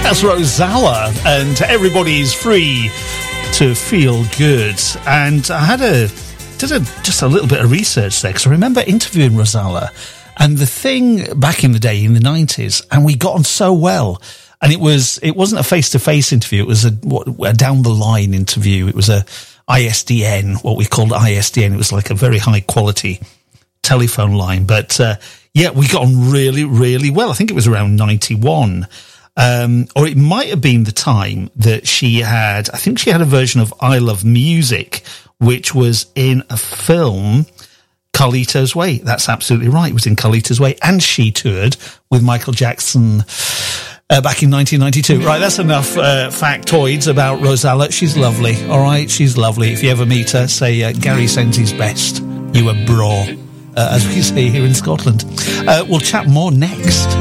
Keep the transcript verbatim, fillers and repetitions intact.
That's Rosalla, and everybody's free to feel good. And I had a did a, just a little bit of research there, because I remember interviewing Rosalla, and the thing back in the day, in the nineties, and we got on so well. And it was it wasn't a face-to-face interview, it was a, what, a down-the-line interview. It was a I S D N, what we called I S D N. It was like a very high-quality telephone line. But, uh, yeah, we got on really, really well. I think it was around ninety-one. Um, or it might have been the time that she had, I think she had a version of I Love Music, which was in a film, Carlito's Way. That's absolutely right. It was in Carlito's Way. And she toured with Michael Jackson uh, back in nineteen ninety-two. Right, that's enough uh, factoids about Rosalla. She's lovely, all right? She's lovely. If you ever meet her, say uh, Gary sends his best. You a bra, uh, as we say here in Scotland. Uh, we'll chat more next.